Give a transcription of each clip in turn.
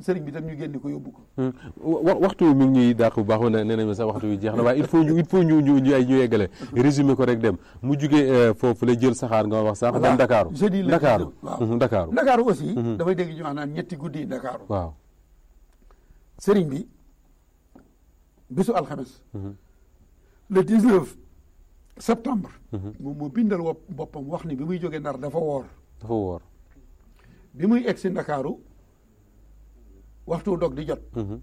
sëriñ bi tam ñu génne ko yóbbu ko. waxtu mi ngi ñuy dàq bu baax nee nañ ma sax waxtu wi jeex na waaye il faut ñu yeggale résumé ko rek dem mu jugee foofu la jël saxaar nga wax sax dem Ndakaaru. jeudi la Ndakaaru Ndakaaru. Ndakaaru aussi. damay dégg ñu wax naan ñetti guddi Ndakaaru. waaw sëriñ bi bisu alxames. le 19 septembre. moom moo bindal boppam wax ni bi muy jógee Ndar dafa woor. bi muy egg si Ndakaaru waxtu dog di jot.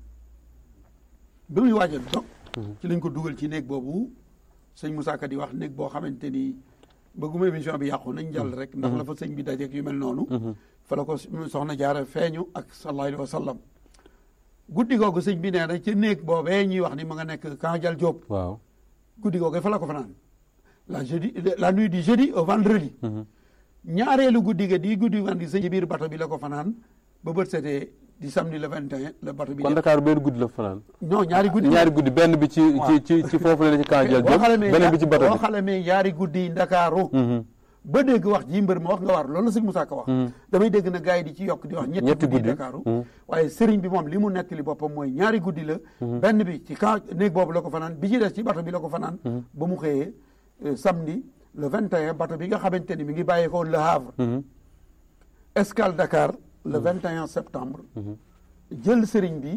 bi muy waajal dog. ci lañ ko dugal ci néeg boobu sëñ Moussa Ka di wax néeg boo xamante ni bëgguma émission bi yàqu nañ jàll rek. ndax la fa sëñ bi dajeeg yu mel noonu. fa la ko soxna Jaara feeñu ak sallallahu alayhi wa sallam. guddi googu sëñ bi nee na ci néeg boobee ñuy wax ni ma nga nekk Kanjal Diop. waaw guddi googu fa la ko fanaan la nuit du jeudi au vendredi. ñaareelu guddi ga di guddi vendredi sëñ ci biir bato bi la ko fanaan ba bët setee di samedi le 21 la bato bi. kon Dakar benn guddi la fanaan. non ñaari guddi benn bi ci foofu la ci Kanjal Diop benn bi ci bato bi boo xalamee ñaari guddi Ndakaaru. ba dégg wax ji mbër ma wax nga war loolu la sëñ Moussa Ka wax. damay dégg na gars yi di ci yokk di wax ñetti guddi Ndakaaru. waaye sëriñ bi moom li mu nettali boppam mooy ñaari guddi la. benn bi ci néeg boobu la ko fanaan bi ci des ci bato bi la ko fanaan. ba mu xëyee samedi le 21 bato bi nga xamante ni mi ngi bàyyeekoo Le Havre. escale Dakar le 21 septembre. jël sëriñ bi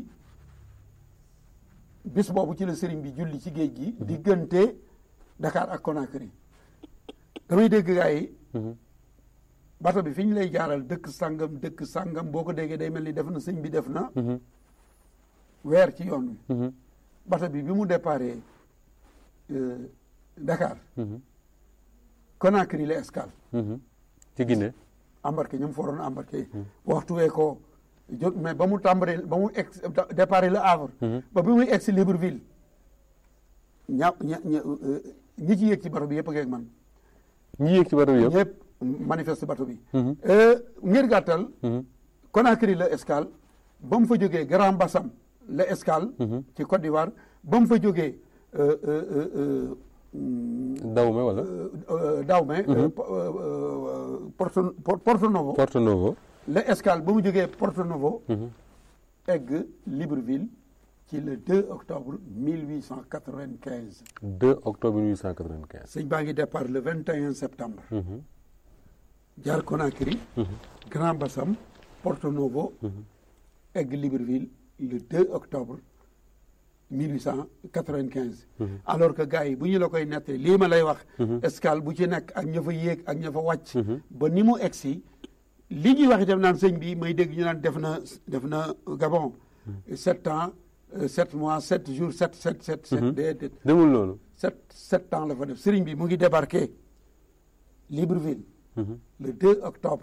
bis boobu ci la sëriñ bi julli ci géej gi. diggante Dakar ak Conakry. damay dégg gars yi. bato bi fi ñu lay jaaral dëkk sàngam boo ko déggee day mel ni def na sëñ bi def na. weer ci yoon wi. bato bi mu déparé Dakar. Conakry la escale. ci Guinée. embarqué ñoom fooroon embarqué. waxtu wee ko jot mais ba mu tàmbalee ba mu ex déparé Le Havre. ba bi muy egg si Libreville. ñi ci yéeg ci bato bi yëpp ak man. ñi yéeg ci bato bi yëpp ñëpp manifeste bato bi. ngir gàttal. Conakry la escale ba mu fa jógee Grand Bassam la escale. ci Côte d'Ivoire ba mu fa jógee. Dahomey wala. Dahomey. Porto Novo. Porto Novo. la escale ba mu jógee Porto Novo. egg Libreville ci le 2 octobre 1895. 2 octobre 1895. sëñ baa ngi départ le 21 septembre. jaar Conakry. Grand Bassam Porto Novo. egg Libreville le 2 octobre 1895. alors que gars yi bu ñu la koy nettee lii ma lay wax. escale bu ci nekk ak ña fa yéeg ak ña fa wàcc. ba ni mu egsi li ñuy wax itam naan sëñ bi may dégg ñu naan def na Gabon. 7 ans 7 mois 7 jours 7. déedéet. demul loolu. 7 ans la fa def sëriñ bi mu ngi débarqué Libreville. le 2 octobre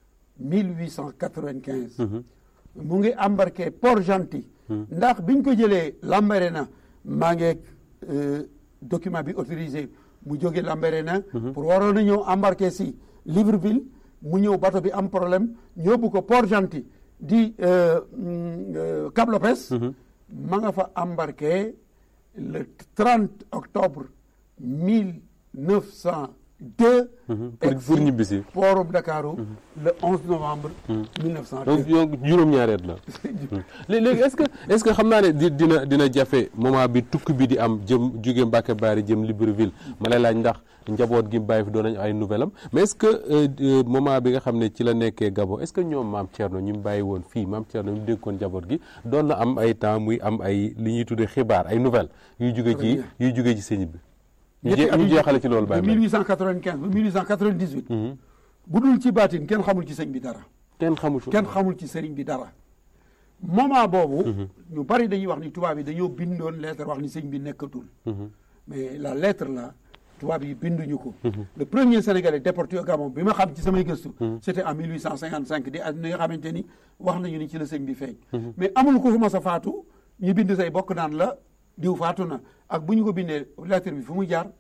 1895. mu ngi embarqué Port-Gentil. ndax biñ ko jëlee Lambaréné maa ngeeg document bi autorisé mu jóge Lambaréné. pour waroon a ñëw embarqué si Libreville mu ñëw bato bi am problème ñu yóbbu ko Port-Gentil di Cap Lopez. ma nga fa embarqué le 30 octobre 1902. pour ñibbisi. poorum Dakaru le 11 novembre. 1902 donc juróom-ñaari at la. léegi est-ce que xam naa ne dina jafe moment bi tukki bi di am jëm jóge Mbacke Bari jëm Libreville ma lay laaj ndax njaboot gi bàyyi fi doon nañu ay nouvelle am mais est-ce que moment bi nga xam ne ci la nekkee Gabon est-ce que ñoom maam Thierno ñu bàyyi woon fii maam Thierno ñu déggoon njaboot gi doon na am ay temps muy am ay li ñuy tuddee xibaar ay nouvelle yuy jóge ci sëñ bi. ñu jeexale ci loolu bàyyi 1895 ba 1898. bu dul ci baatin kenn xamul ci sëñ bi dara. kenn xamul ci sëriñ bi dara. moment boobu. ñu bari dañuy wax ni tubaab yi dañoo bindoon lettre wax ni sëñ bi nekkatul. mais la lettre là tubaab yi binduñu ko. le premier Sénégalais déporté au Gabon bi ma xam ci samay gëstu. c'était en 1855 di at nga xamante ni wax nañu ni ci la sëñ bi feeñ. mais amul ko fu ma sa faatu ñu bind say bokk naan la. diw faatu na ak bu ñu ko bindee lettre bi fu muy jaar.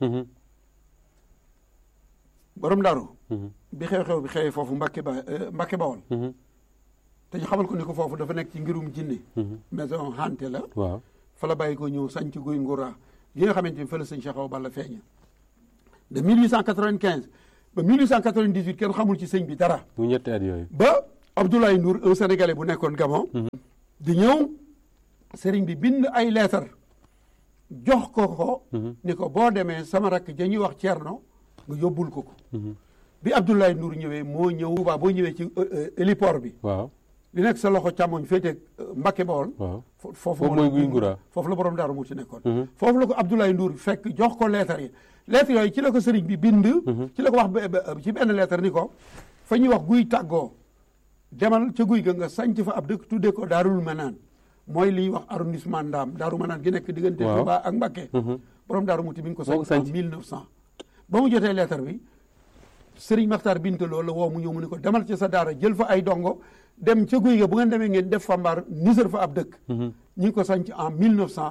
borom Daaru. bi xew-xew bi xewee foofu Mbacke Bawol. te ñu xamal ko ni ko foofu dafa nekk ci ngirum jinne. maison hantée la. waaw fa la bàyyi ko ñëw sañ ci Guy Ngura yi nga xamante ni fa la sëñ Cheikh Awa Balla feeña de 1895 ba 1898 kenn xamul ci sëñ bi dara. bu ñetti at yooyu. ba Abdoulaye Ndour un Sénégalais bu nekkoon Gabon. di ñëw sëriñ bi bind ay leetar jox ko ni ko boo demee sama rakk ja ñuy wax Thierno nga yóbbul ko bi Abdoulaye Ndour ñëwee moo ñëw Touba boo ñëwee ci héliport bi waaw li nekk sa loxo càmmoñ féete Mbacké Bawol foofu mooy Guy Ngura foofu la borom Daaru Muxti nekkoon foofu la ko Abdoulaye Ndour fekk jox ko leetar yi leetar yooyu ci la ko sëriñ bi bind ci la ko wax ci benn leetar ni ko fa ñuy wax guy tàggoo demal ca guy ga nga sanc fa ab dëkk tuddee ko Daarul Manaan mooy li ñuy wax arrondissement Ndaam Daaru Manaan gi nekk diggante Touba ak Mbacké borom Daaru Muxti bi nga ko sanc en 1900 ba mu jotee leetar bi sëriñ Maxtaar Bintaloo la woo mu ñëw mu ni ko demal ci sa daara jël fa ay dongo dem ca guy ga bu ngeen demee ngeen def fa mbaar nisër fa ab dëkk ñi ngi ko sanc en 1900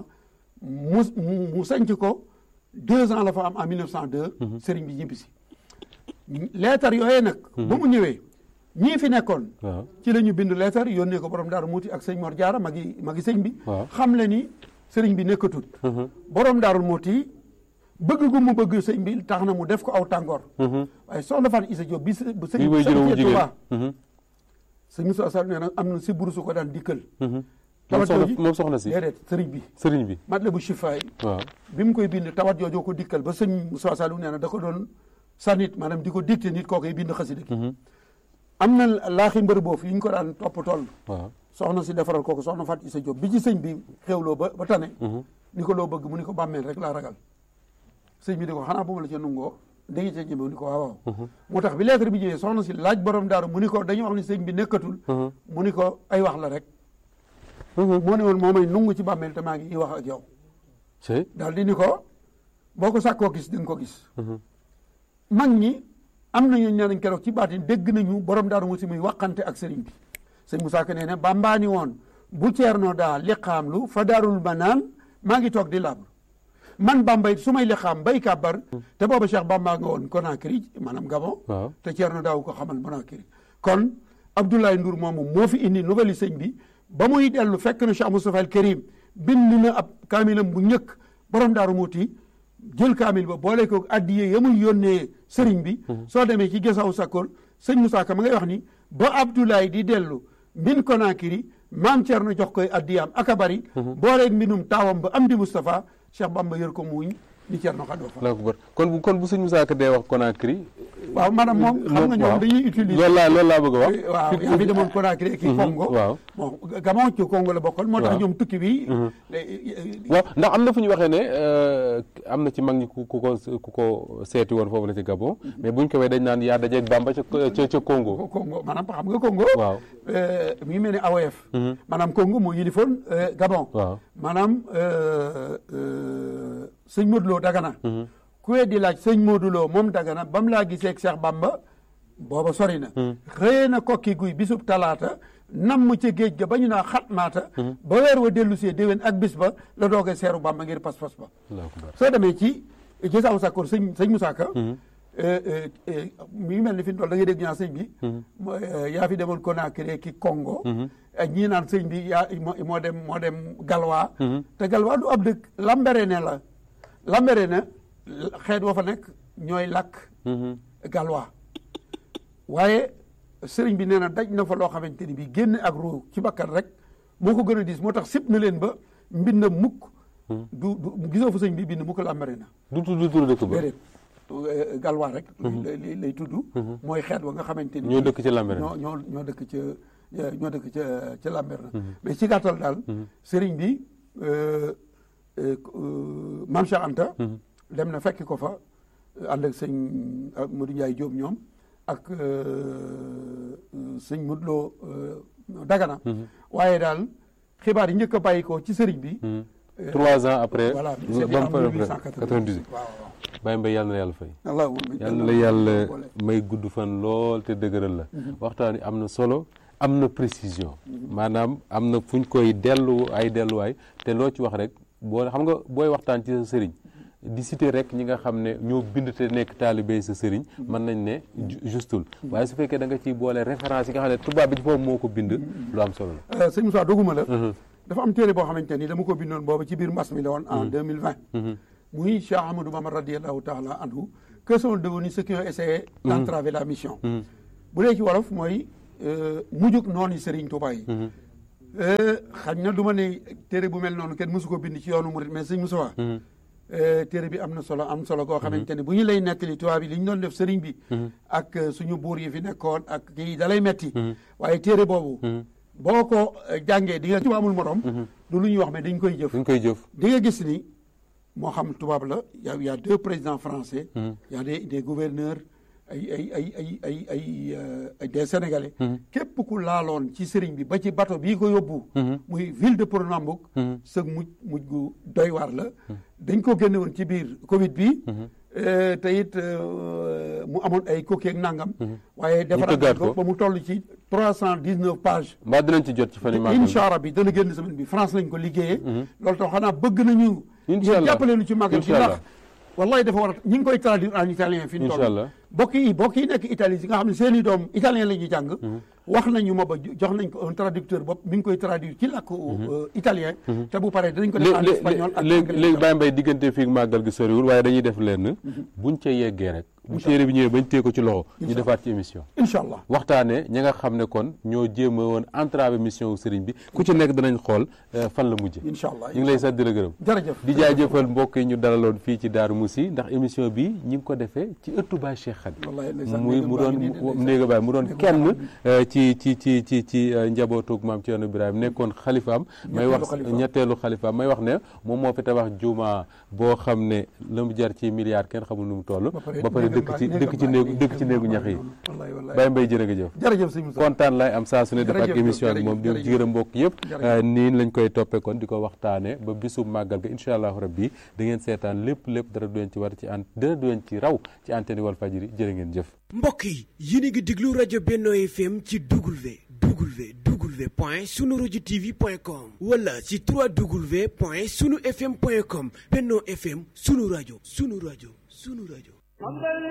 mu sanc ko 2 ans la fa am en 1902 sëriñ bi ñibbisi leetar yooyee nag ba mu ñëwee ñii fi nekkoon ci la ñu bind leetar yónnee ko borom Daaru Muxti ak sëñ Mor Jaara magi sëñ bi xam le ni sëriñ bi nekkatut borom Daaru Muxti bëgg gu mu bëgg sëñ bi tax na mu def ko aw tàngoor waaye soxna Fatou Issa Diop bi sëñ bi Touba sëñ Moussa Sall nee na am na si burusu ko daan dikkal tawat jooju moom soxna si déedéet sëriñ bi mat la bu chifaay bi mu koy bind tawat jooju ko dikkal ba sëñ Moussa Sall nee na da ko doon sanit maanaam di ko dicté nit koo koy bind xasida gi am na laaxi mbër boofu yi ñu ko daan topp toll soxna si defaral kooku soxna Fatou Issa Diop bi ci sëñ bi xewloo ba tane ni ko loo bëgg mu ni ko bàmmeel rek laa ragal sëñ bi di ko xanaa bu ma la ca nungoo da nga ca ñëme ni ko waaw moo tax bi lettre bi ñëwee soxna si laaj borom daaru mu ni ko dañu wax ni sëñ bi nekkatul mu ni ko ay wax la rek moo ne woon moo may nungu ci bàmmeel te maa ngi wax ak yow daal di ni ko boo ko sàkkoo gis di nga ko gis mag ñi am nañu ñaanañ keroog ci baatin dégg nañu borom daaru mu si muy waxante ak sëriñ bi sëñ Moussa Ka nee ne bambaani woon bu ceerno daa liqaam lu fa daarul manaan maa ngi toog di laab man Bambay su may liqaam bay kàbbar te booba Cheikh Bamba nga woon Conakry maanaam Gabon te Thierno daaw ko xamal Conakry kon Abdoulaye Ndour moomu moo fi indi nouvelle sëñ bi ba muy dellu fekk na Cheikh Moustapha al Karim bind na ab kaamilam bu njëkk borom Daaru Muxti jël kaamil ba boole ko addiye ya muy yónnee sëriñ bi soo demee ci Gesaw Sakkoor sëñ Moussa Ka ma ngay wax ni ba Abdoulaye di dellu mbin Conakry maam Thierno jox koy addiyaam aka bari booleeg mbinum taawam ba am di Moustapha Cheikh Bamba yor ko muuñ ni Thierno xadoo fa kon bu sëñ Moussa Ka dee wax Conakry waaw maanaam moom xam nga ñoom dañuy utiliser loolu laa bëgg a wax waaw yaa fi demoon Conakry kii Congo bon Gabon ci Congo la bokkoon moo tax ñoom tukki bi waaw ndax am na fu ñu waxee ne am na ci mag ñi ku ko seeti woon foofu la ci Gabon mais buñ ko wee dañ naan yaa dajeeg Bamba ca Congo maanaam xam nga Congo waaw mi ngi mel ni AOF maanaam Congo moo yilifoon Gabon maanaam sëñ Modou Lo Dagana ku di laaj sëñ Modou Lo moom Dagana ba mu laa gisee ak Cheikh Bamba booba sori na xëy na kokki guy bisub talaata namm ca géej ga ba ñu naa xatmaata ba weer wa dellu see déwén ak bis ba la doogee seeru Bamba ngir pas-pas ba soo demee ci Gesaw Sakkoor sëñ Moussa Ka mi ngi mel ni fi mu toll da ngay dégg ñaa sëñ bi yaa fi demoon Conakry ki Congo ak ñii naan sëñ bi yaa moo dem Galwa te Galwa du ab dëkk Lambaréné la Lambaréné xeet wa fa nekk ñooy làkk Galwa waaye sëriñ bi nee na daj na fa loo xamante ni bi génn ak ruu ci bakkan rek moo ko gën a diis moo tax sib na leen ba mbind na mukk du gisoo fa sëñ bi bind mukk Lambaréné du tudd dëkk ba Galwa rek lay tudd mooy xeet wa nga xamante ni ñoo dëkk ci Lambaréné ñoo dëkk ca Lambaréné mais ci gàttal daal sëriñ bi Maam Cheikh Anta dem na fekki ko fa ànd ak sëñ Modou Ndiaye Diop ñoom ak sëñ Modou Lo Dagana waaye daal xibaar yi njëkk a bàyyi ko ci sëriñ bi 3 ans après voilà ba mu 98 Baye Mbaye yàlla na yàlla fay yàlla na la yàlla may gudd fan lool te dëgëral la waxtaan wi am na solo am na précision maanaam am na fuñ koy delluwaay te loo ci wax rek boo xam nga booy waxtaan ci sa sëriñ di citer rek ñi nga xam ne ñoo bind te nekk taalibe sa sëriñ mën nañ ne justul waaye su fekkee da nga ciy boole référence yi nga xam ne tubaab bi ci foofu moo ko bind lu am solo la sëñ Moussa doguma la dafa am téere boo xamante ni dama ko bindoon booba ci biir mbas mi la woon en 2020 muy Cheikh Ahmadou Bamba radiallahu taala anhu que sont devenus ceux qui ont essayé d'entraver la mission bu dee ci wolof mooy mujjug noonu sëriñ Touba yi xañ na du ma ne téere bu mel noonu kenn mësu ko bind ci yoonu murit mais sëñ Moussa téere bi am na solo koo xamante ne bu ñu lay nettali tubaab bi li ñu doon def sëriñ bi ak suñu buur yi fi nekkoon ak kii da lay metti waaye téere boobu boo ko jàngee di nga ci amul morom du lu ñuy wax mais dañ koy jëf di nga gis ni moo xam tubaab la y a 2 présidents français y a des gouverneurs ay des sénégalais képp ku laaloon ci sëriñ bi ba ci bateau bii ko yóbbu muy ville de Pernambouc sëg mujj gu doy waar la dañ ko génne woon ci biir Covid bi te it mu amoon ay coquille ak nangam waaye defaraat ko ba mu toll ci 319 pages mbaa dinañ ci jot ci fan yi incha allah bi dana génn semaine bi France lañ ko liggéeyee loolu tax xanaa bëgg nañu jàppale lu ci màggal gi ndax wallahi dafa war a ñi ngi koy traduire en italien fi ñu toll bokk yi nekk Italie si nga xam ne seen i doom italien la ñuy jàng wax nañu ma ba jox nañ ko un traducteur bopp mi ngi koy traduire ci làkk italien te bu paree danañ ko def en espagnol ak léegi Baye Mbaye diggante fii màggal gi soriwul waaye dañuy def lenn buñ ca yeggee rek bu téere bi ñëwee bañ téye ko ci loxo ñu defaat ci émission incha allah waxtaane ñi nga xam ne kon ñoo jéem a woon entravé mission wu sëriñ bi ku ci nekk danañ xool fan la mujje incha allah ñu ngi lay sant di la gërëm jërëjëf di jaajëfal mbokk yi ñu dalaloon fii ci Darou Moussi ndax émission bi ñi ngi ko defee ci ëttu Baye Cheikh Khady mu doon néega Baye mu doon kenn ci njabootug maam Thierno Birahim nekkoon xalifaam may wax ñetteelu xalifaam may wax ne moom moo fi tabax juuma boo xam ne la mu jar ci milliard kenn xamul nu mu toll ba pare dëkk ci néegu ñax yi Baye Mbaye jërëjëf kontaan lay am saa su ne def ak émission ak moom di gërëm mbokk yëpp nii lañ koy toppee kon di ko waxtaane ba bisu màggal ga incha allahu rabbi da ngeen seetaan lépp dara du leen ci war dara du leen ci raw ci antenne Walfadjri jërë ngeen jëf mbokk yi yéen a ngi déglu rajo Benno FM ci www.sunuradiotv.com wala ci 3w.sunufm.com Benno FM sunu rajo